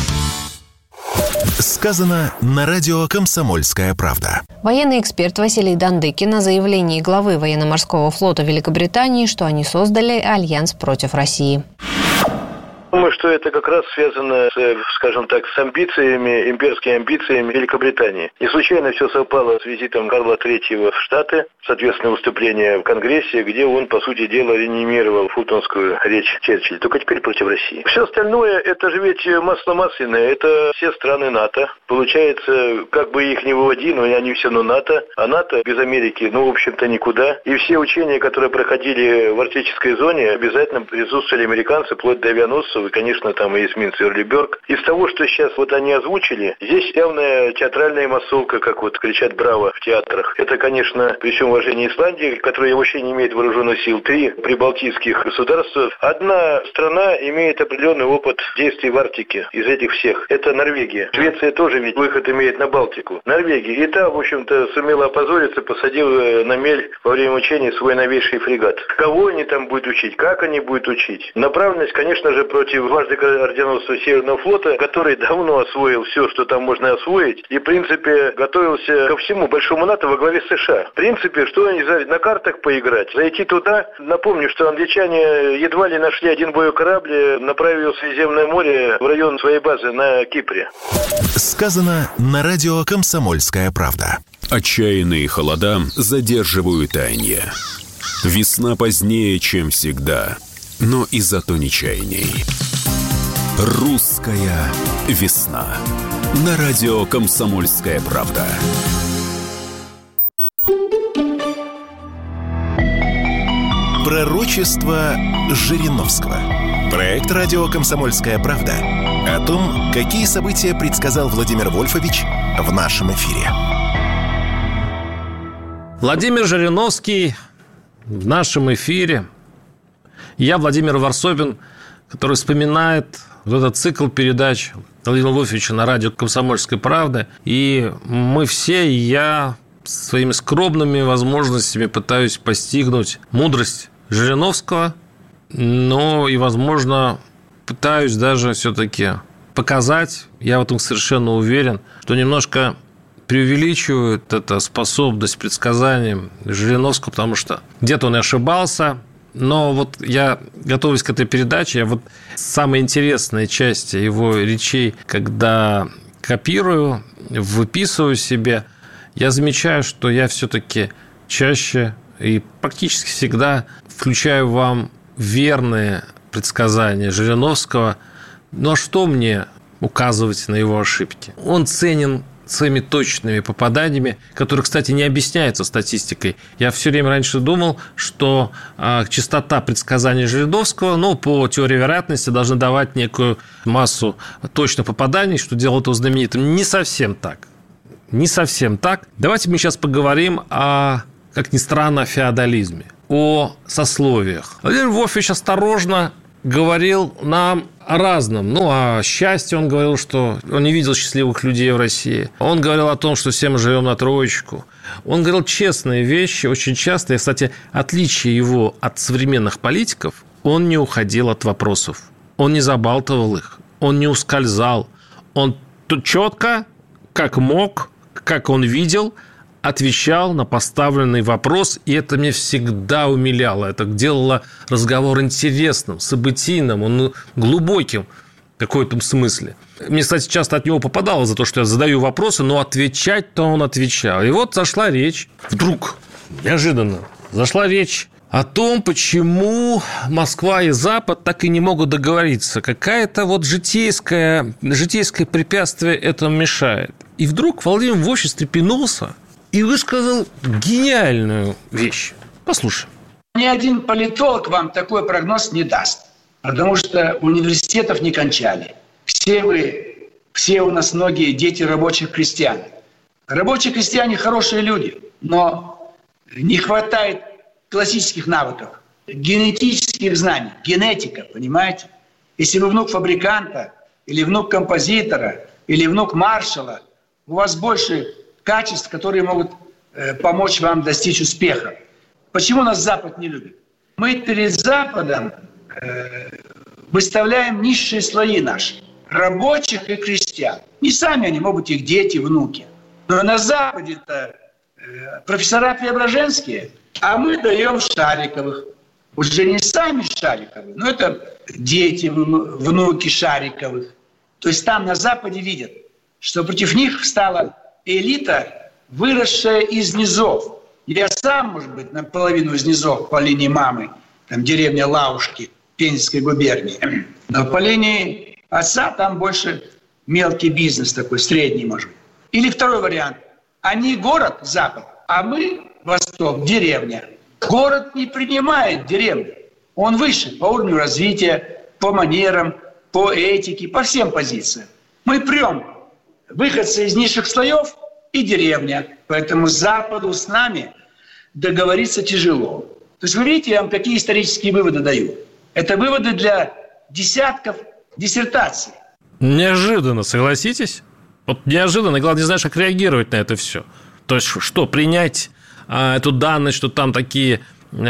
Сказано на радио «Комсомольская правда». Военный эксперт Василий Дандыкин о заявлении главы военно-морского флота Великобритании, что они создали альянс против России. Думаю, что это как раз связано, с, скажем так, с амбициями, имперскими амбициями Великобритании. Не случайно все совпало с визитом Карла Третьего в Штаты, соответственно, выступление в Конгрессе, где он, по сути дела, реанимировал фултонскую речь Черчилля, только теперь против России. Все остальное, это же ведь масло масляное, это все страны НАТО. Получается, как бы их ни выводи, но они все равно НАТО, а НАТО без Америки, ну, в общем-то, никуда. И все учения, которые проходили в арктической зоне, обязательно присутствовали американцы, вплоть до авианосцев, и, конечно, там и эсминец Эрлиберг. Из того, что сейчас вот они озвучили, здесь явная театральная массовка, как вот кричат «Браво» в театрах. Это, конечно, при всем уважении Исландии, которая вообще не имеет вооруженных сил, три прибалтийских государства. Одна страна имеет определенный опыт действий в Арктике из этих всех. Это Норвегия. Швеция тоже ведь выход имеет на Балтику. Норвегия. И та, в общем-то, сумела опозориться, посадила на мель во время учений свой новейший фрегат. Кого они там будут учить? Как они будут учить? Направленность, конечно же, против дважды орденоносца Северного флота, который давно освоил все, что там можно освоить, и, в принципе, готовился ко всему большому НАТО во главе США. В принципе, что они на картах поиграть? Зайти туда? Напомню, что англичане едва ли нашли один боевой корабль, направив в Средиземное море в район своей базы на Кипре. Сказано на радио «Комсомольская правда». Отчаянные холода задерживают таяние. Весна позднее, чем всегда, но и зато не чайней. Русская весна. На радио «Комсомольская правда». Пророчество Жириновского. Проект «Радио Комсомольская правда» о том, какие события предсказал Владимир Вольфович в нашем эфире. Владимир Жириновский в нашем эфире. Я, Владимир Варсобин, который вспоминает вот этот цикл передач Владимира Вольфовича на радио «Комсомольская правда». И мы все, и я, своими скромными возможностями пытаюсь постигнуть мудрость Жириновского, но и, возможно, пытаюсь даже все-таки показать, я в этом совершенно уверен, что немножко преувеличивают эту способность к предсказаниям Жириновского, потому что где-то он и ошибался. Но вот я, готовясь к этой передаче, я вот самые интересные части его речей, когда копирую, выписываю себе, я замечаю, что я все-таки чаще и практически всегда включаю вам верные предсказания Жириновского. Ну а что мне указывать на его ошибки? Он ценен своими точными попаданиями, которые, кстати, не объясняются статистикой. Я все время раньше думал, что э, частота предсказаний Жириновского, ну, по теории вероятности, должна давать некую массу точных попаданий, что делает его знаменитым. Не совсем так. Не совсем так. Давайте мы сейчас поговорим о, как ни странно, о феодализме, о сословиях. Владимир Львович осторожно говорил нам о разном. Ну, о счастье он говорил, что он не видел счастливых людей в России. Он говорил о том, что все мы живем на троечку. Он говорил честные вещи, очень часто. И, кстати, отличие его от современных политиков, он не уходил от вопросов. Он не забалтывал их. Он не ускользал. Он четко, как мог, как он видел, отвечал на поставленный вопрос, и это меня всегда умиляло. Это делало разговор интересным, событийным, он глубоким в каком-то смысле. Мне, кстати, часто от него попадало за то, что я задаю вопросы, но отвечать-то он отвечал. И вот зашла речь, вдруг, неожиданно, зашла речь о том, почему Москва и Запад так и не могут договориться. Какое-то вот житейское, житейское препятствие этому мешает. И вдруг Владимир Львович встрепенулся и высказал гениальную вещь. Послушай. Ни один политолог вам такой прогноз не даст, потому что университетов не кончали. Все вы, все у нас многие дети рабочих крестьян. Рабочие крестьяне хорошие люди, но не хватает классических навыков, генетических знаний, генетика, понимаете? Если вы внук фабриканта, или внук композитора, или внук маршала, у вас больше качеств, которые могут э, помочь вам достичь успеха. Почему нас Запад не любит? Мы перед Западом э, выставляем низшие слои наши, рабочих и крестьян. Не сами они, могут быть их дети, внуки. Но на Западе-то э, профессора Преображенские, а мы даем Шариковых. Уже не сами Шариковы, но это дети, внуки Шариковых. То есть там на Западе видят, что против них встала элита, выросшая из низов. Я сам, может быть, наполовину из низов по линии мамы, там деревня Лаушки, Пензенской губернии. Но по линии отца там больше мелкий бизнес такой, средний, может быть. Или второй вариант. Они город, Запад, а мы, Восток, деревня. Город не принимает деревню. Он выше по уровню развития, по манерам, по этике, по всем позициям. Мы прям выходцы из низших слоев и деревня. Поэтому Западу с нами договориться тяжело. То есть вы видите, я вам какие исторические выводы даю. Это выводы для десятков диссертаций. Неожиданно, согласитесь? Вот неожиданно, главное, не знаешь, как реагировать на это все. То есть что, принять а, эту данность, что там такие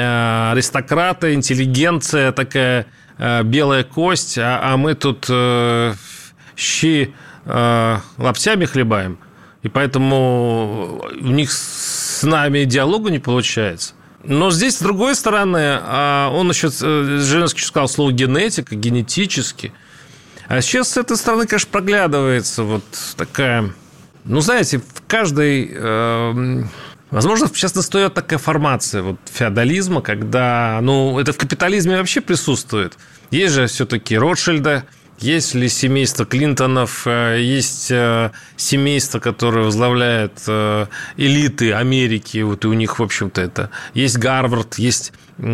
а, аристократы, интеллигенция, такая а, белая кость, а, а мы тут а, щи лаптями хлебаем, и поэтому у них с нами диалога не получается. Но здесь, с другой стороны, он еще, Жириновский сказал слово генетика, генетически. А сейчас с этой стороны, конечно, проглядывается вот такая... Ну, знаете, в каждой... Возможно, сейчас настает такая формация вот феодализма, когда... Ну, это в капитализме вообще присутствует. Есть же все-таки Ротшильды, есть ли семейство Клинтонов, есть семейство, которое возглавляет элиты Америки, вот и у них, в общем-то, это есть Гарвард, есть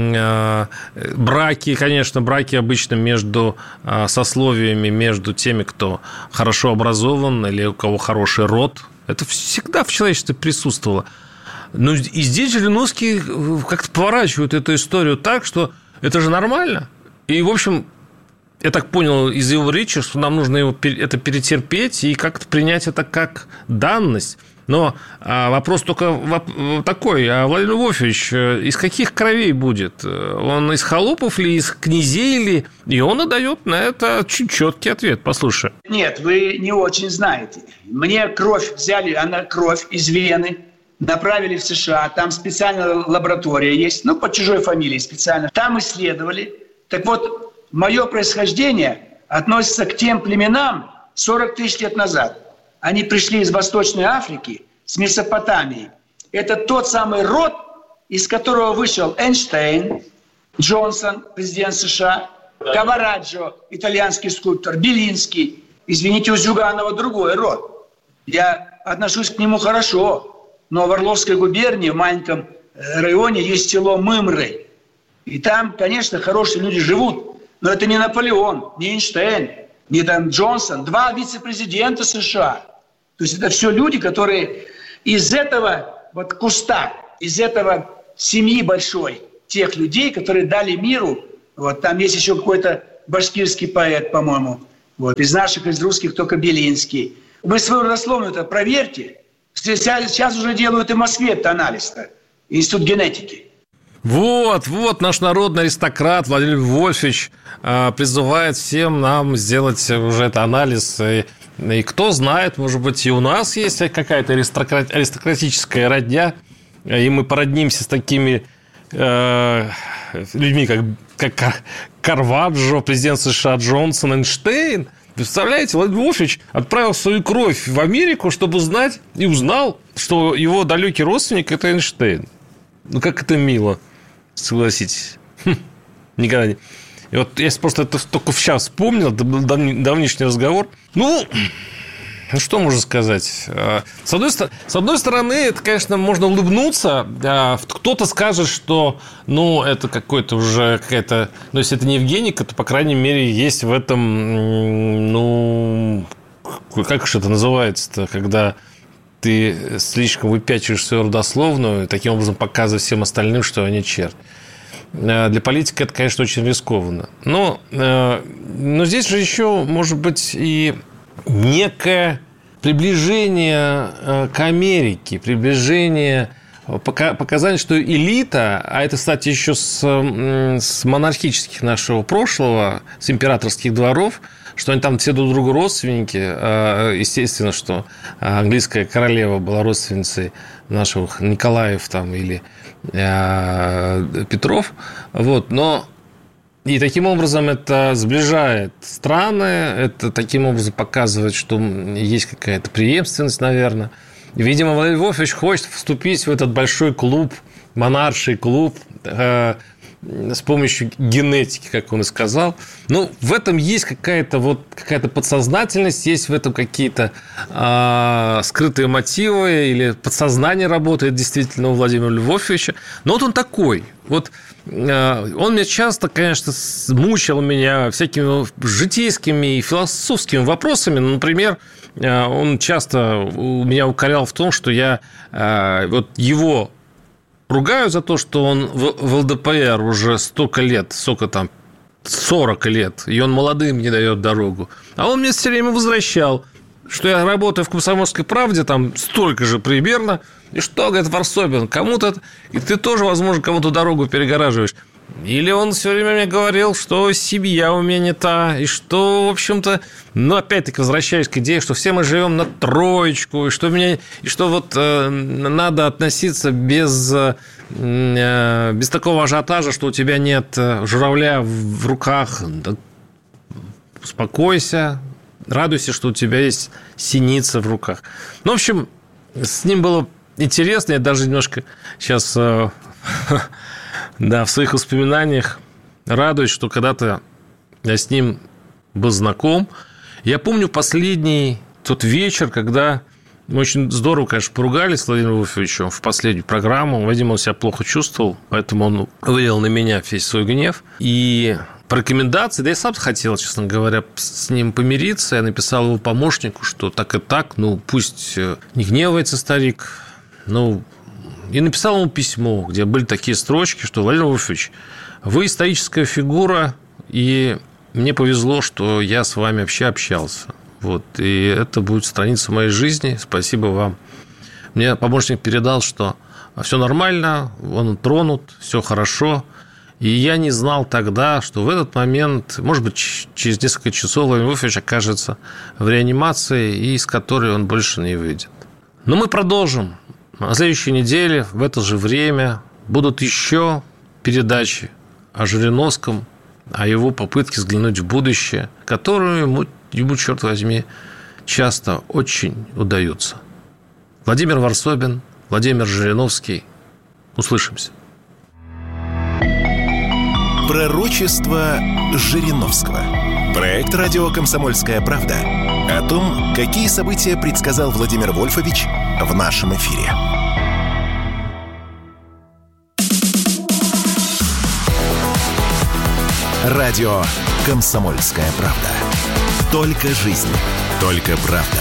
браки, конечно, браки обычно между сословиями, между теми, кто хорошо образован или у кого хороший род. Это всегда в человечестве присутствовало. Но и здесь Жириновский как-то поворачивает эту историю так, что это же нормально. И, в общем, я так понял из его речи, что нам нужно его это перетерпеть и как-то принять это как данность. Но вопрос только такой, а Владимир Львович из каких кровей будет? Он из холопов ли, из князей ли? И он отдает на это очень четкий ответ. Послушай. Нет, вы не очень знаете. Мне кровь взяли, она кровь из вены, направили в США. Там специальная лаборатория есть, ну, по чужой фамилии специально. Там исследовали. Так вот, мое происхождение относится к тем племенам сорок тысяч лет назад. Они пришли из Восточной Африки с Месопотамии. Это тот самый род, из которого вышел Эйнштейн, Джонсон, президент США, Кавараджо, итальянский скульптор, Белинский. Извините, у Зюганова другой род. Я отношусь к нему хорошо, но в Орловской губернии, в маленьком районе, есть село Мымры. И там, конечно, хорошие люди живут, но это не Наполеон, не Эйнштейн, не там Джонсон, два вице-президента США. То есть это все люди, которые из этого вот куста, из этого семьи большой, тех людей, которые дали миру. Вот там есть еще какой-то башкирский поэт, по-моему. Вот из наших, из русских только Белинский. Вы свою родословную-то проверьте. Сейчас уже делают и в Москве этот анализ-то. Институт генетики. Вот, вот наш народный аристократ Владимир Вольфович э, призывает всем нам сделать уже этот анализ. И, и кто знает, может быть, и у нас есть какая-то аристократ, аристократическая родня, и мы породнимся с такими э, людьми, как, как Карваджо, президент США Джонсон, Эйнштейн. Представляете, Владимир Вольфович отправил свою кровь в Америку, чтобы узнать, и узнал, что его далекий родственник – это Эйнштейн. Ну, как это мило, согласитесь. Хм, никогда не... И вот я просто это только сейчас вспомнил, это был давнишний разговор. Ну, ну что можно сказать? С одной, с одной стороны, это, конечно, можно улыбнуться. Кто-то скажет, что, ну, это какой-то уже какая-то... Ну, если это не Евгеника, то, по крайней мере, есть в этом, ну... Как же это называется-то, когда... ты слишком выпячиваешь свою родословную и таким образом показываешь всем остальным, что они черт. Для политика это, конечно, очень рискованно. Но, но здесь же еще, может быть, и некое приближение к Америке, приближение, показание, что элита, а это, кстати, еще с, с монархических нашего прошлого, с императорских дворов, что они там все друг другу родственники. Естественно, что английская королева была родственницей наших Николаев там, или Петров. Вот. Но и таким образом это сближает страны, это таким образом показывает, что есть какая-то преемственность, наверное. И, видимо, Владимир Вольфович хочет вступить в этот большой клуб, монарший клуб, с помощью генетики, как он и сказал. Ну, в этом есть какая-то вот какая-то подсознательность, есть в этом какие-то э, скрытые мотивы, или подсознание работает действительно у Владимира Львовича. Но вот он такой. Вот э, он меня часто, конечно, мучил меня всякими житейскими и философскими вопросами. Например, э, он часто у меня укорял в том, что я э, вот его ругаю за то, что он в эл дэ пэ эр уже столько лет, сколько там, сорок лет, и он молодым не дает дорогу. А он мне все время возвращал, что я работаю в «Комсомольской правде», там столько же примерно, и что, говорит, Варсобин, кому-то, и ты тоже, возможно, кому-то дорогу перегораживаешь. Или он все время мне говорил, что семья у меня не та, и что, в общем-то, ну, опять-таки, возвращаясь к идее, что все мы живем на троечку, и что, мне, и что вот э, надо относиться без, э, без такого ажиотажа, что у тебя нет журавля в руках. Да, успокойся, радуйся, что у тебя есть синица в руках. Ну, в общем, с ним было интересно, я даже немножко сейчас... Э, Да, в своих воспоминаниях радуюсь, что когда-то я с ним был знаком. Я помню последний тот вечер, когда мы очень здорово, конечно, поругались с Владимиром Вольфовичем в последнюю программу. Видимо, он себя плохо чувствовал, поэтому он вылил на меня весь свой гнев. И по рекомендации, да я сам хотел, честно говоря, с ним помириться. Я написал его помощнику, что так и так, ну, пусть не гневается старик, ну... И написал ему письмо, где были такие строчки, что Владимир Вольфович, вы историческая фигура, и мне повезло, что я с вами вообще общался. Вот, и это будет страница моей жизни. Спасибо вам. Мне помощник передал, что все нормально, он тронут, все хорошо. И я не знал тогда, что в этот момент, может быть, через несколько часов Владимир Вольфович окажется в реанимации, и из которой он больше не выйдет. Но мы продолжим. На следующей неделе в это же время будут еще передачи о Жириновском, о его попытке взглянуть в будущее, которые ему, ему, черт возьми, часто очень удаются. Владимир Варсобин, Владимир Жириновский. Услышимся. Пророчество Жириновского. Проект «Радио Комсомольская правда» о том, какие события предсказал Владимир Вольфович в нашем эфире. Радио «Комсомольская правда». Только жизнь, только правда.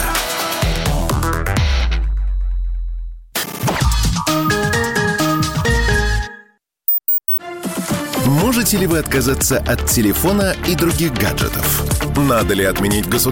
Можете ли вы отказаться от телефона и других гаджетов? Надо ли отменить государственные